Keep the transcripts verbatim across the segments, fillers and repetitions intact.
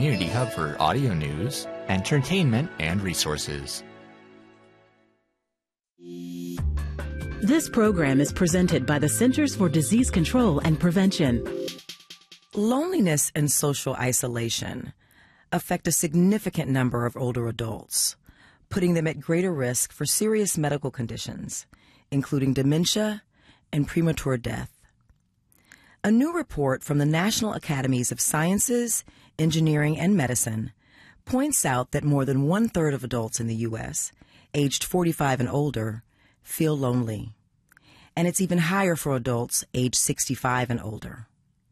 community hub for audio news, entertainment, and resources. This program is presented by the Centers for Disease Control and Prevention. Loneliness and social isolation affect a significant number of older adults, putting them at greater risk for serious medical conditions, including dementia and premature death. A new report from the National Academies of Sciences, Engineering, and Medicine points out that more than one-third of adults in the U S, aged forty-five and older, feel lonely. And it's even higher for adults aged sixty-five and older.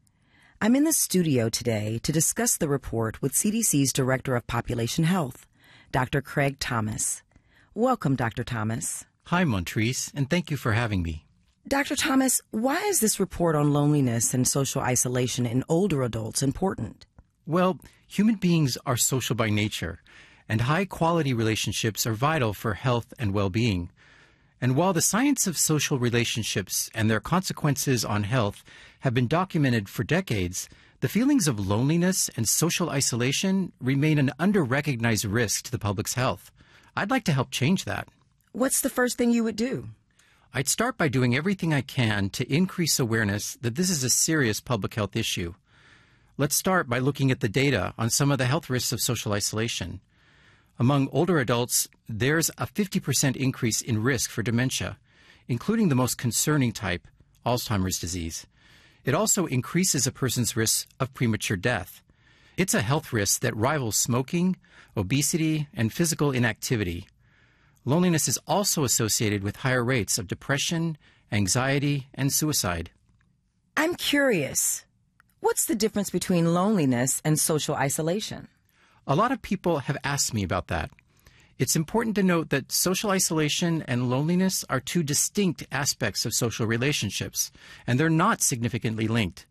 I'm in the studio today to discuss the report with C D C's Director of Population Health, Doctor Craig Thomas. Welcome, Doctor Thomas. Hi, Montrese, and thank you for having me. Doctor Thomas, why is this report on loneliness and social isolation in older adults important? Well, human beings are social by nature, and high-quality relationships are vital for health and well-being. And while the science of social relationships and their consequences on health have been documented for decades, the feelings of loneliness and social isolation remain an under-recognized risk to the public's health. I'd like to help change that. What's the first thing you would do? I'd start by doing everything I can to increase awareness that this is a serious public health issue. Let's start by looking at the data on some of the health risks of social isolation. Among older adults, there's a fifty percent increase in risk for dementia, including the most concerning type, Alzheimer's disease. It also increases a person's risk of premature death. It's a health risk that rivals smoking, obesity, and physical inactivity. Loneliness is also associated with higher rates of depression, anxiety, and suicide. I'm curious. What's the difference between loneliness and social isolation? A lot of people have asked me about that. It's important to note that social isolation and loneliness are two distinct aspects of social relationships, and they're not significantly linked.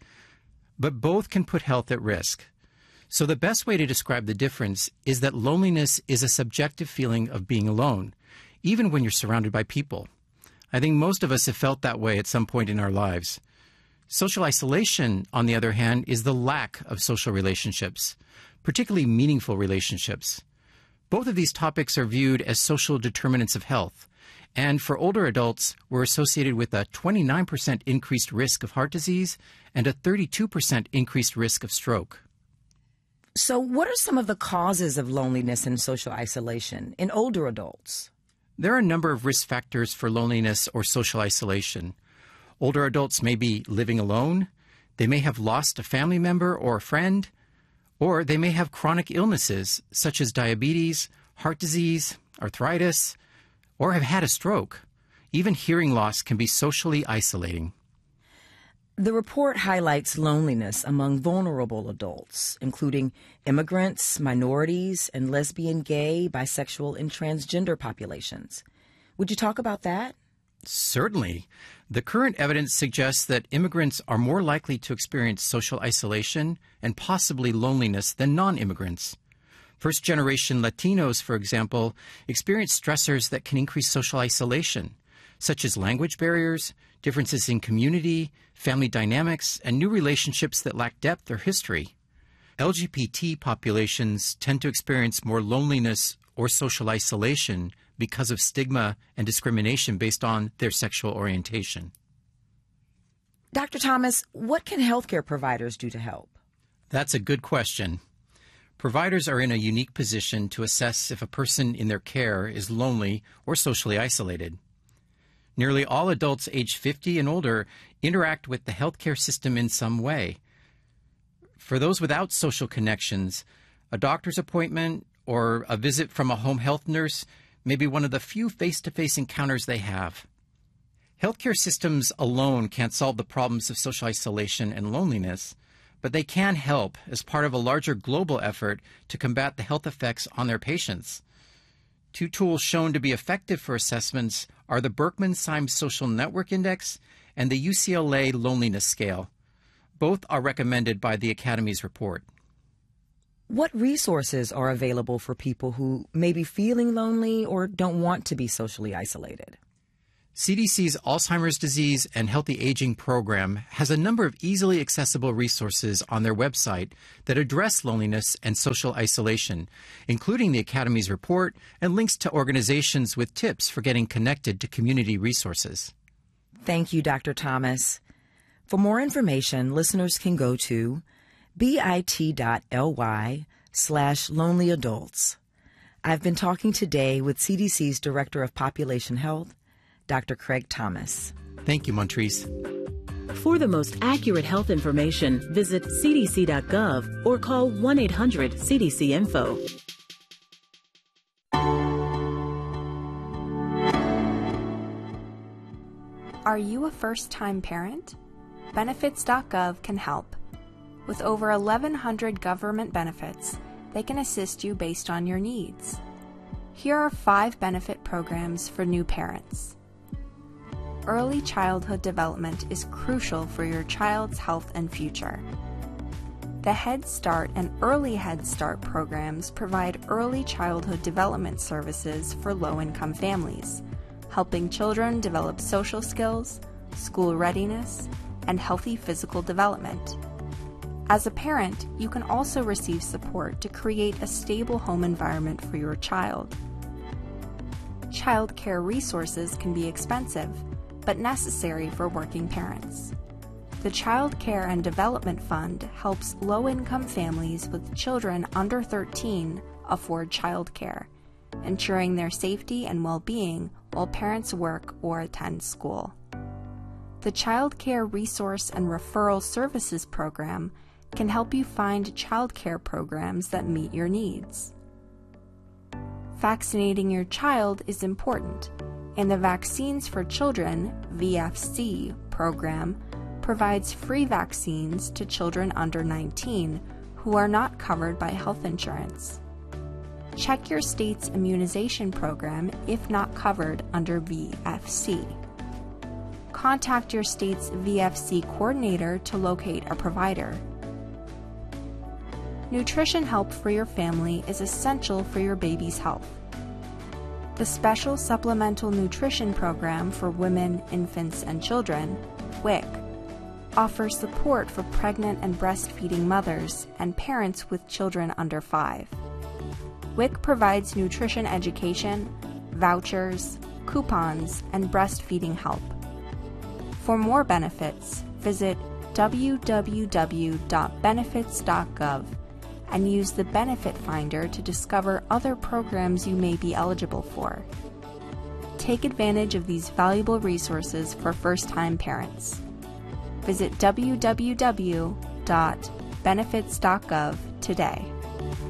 But both can put health at risk. So the best way to describe the difference is that loneliness is a subjective feeling of being alone, even when you're surrounded by people. I think most of us have felt that way at some point in our lives. Social isolation, on the other hand, is the lack of social relationships, particularly meaningful relationships. Both of these topics are viewed as social determinants of health, and for older adults were associated with a twenty-nine percent increased risk of heart disease and a thirty-two percent increased risk of stroke. So what are some of the causes of loneliness and social isolation in older adults? There are a number of risk factors for loneliness or social isolation. Older adults may be living alone, they may have lost a family member or a friend, or they may have chronic illnesses such as diabetes, heart disease, arthritis, or have had a stroke. Even hearing loss can be socially isolating. The report highlights loneliness among vulnerable adults, including immigrants, minorities, and lesbian, gay, bisexual, and transgender populations. Would you talk about that? Certainly. The current evidence suggests that immigrants are more likely to experience social isolation and possibly loneliness than non-immigrants. First-generation Latinos, for example, experience stressors that can increase social isolation, such as language barriers, differences in community, family dynamics, and new relationships that lack depth or history. L G B T populations tend to experience more loneliness or social isolation because of stigma and discrimination based on their sexual orientation. Doctor Thomas, what can healthcare providers do to help? That's a good question. Providers are in a unique position to assess if a person in their care is lonely or socially isolated. Nearly all adults aged fifty and older interact with the healthcare system in some way. For those without social connections, a doctor's appointment or a visit from a home health nurse may be one of the few face-to-face encounters they have. Healthcare systems alone can't solve the problems of social isolation and loneliness, but they can help as part of a larger global effort to combat the health effects on their patients. Two tools shown to be effective for assessments are the Berkman-Symes Social Network Index and the U C L A Loneliness Scale. Both are recommended by the Academy's report. What resources are available for people who may be feeling lonely or don't want to be socially isolated? C D C's Alzheimer's disease and healthy aging program has a number of easily accessible resources on their website that address loneliness and social isolation, including the Academy's report and links to organizations with tips for getting connected to community resources. Thank you, Doctor Thomas. For more information, listeners can go to bit.ly slash lonely adults. I've been talking today with C D C's Director of Population Health, Doctor Craig Thomas. Thank you, Montrese. For the most accurate health information, visit c d c dot gov or call one eight hundred C D C info. Are you a first-time parent? Benefits dot gov can help. With over eleven hundred government benefits, they can assist you based on your needs. Here are five benefit programs for new parents. Early childhood development is crucial for your child's health and future. The Head Start and Early Head Start programs provide early childhood development services for low-income families, helping children develop social skills, school readiness, and healthy physical development. As a parent, you can also receive support to create a stable home environment for your child. Child care resources can be expensive, but necessary for working parents. The Child Care and Development Fund helps low-income families with children under thirteen afford child care, ensuring their safety and well-being while parents work or attend school. The Child Care Resource and Referral Services Program can help you find child care programs that meet your needs. Vaccinating your child is important, and the Vaccines for Children V F C program provides free vaccines to children under nineteen who are not covered by health insurance. Check your state's immunization program if not covered under V F C. Contact your state's V F C coordinator to locate a provider. Nutrition help for your family is essential for your baby's health. The Special Supplemental Nutrition Program for Women, Infants, and Children, W I C, offers support for pregnant and breastfeeding mothers and parents with children under five. W I C provides nutrition education, vouchers, coupons, and breastfeeding help. For more benefits, visit w w w dot benefits dot gov and use the Benefit Finder to discover other programs you may be eligible for. Take advantage of these valuable resources for first-time parents. Visit w w w dot benefits dot gov today.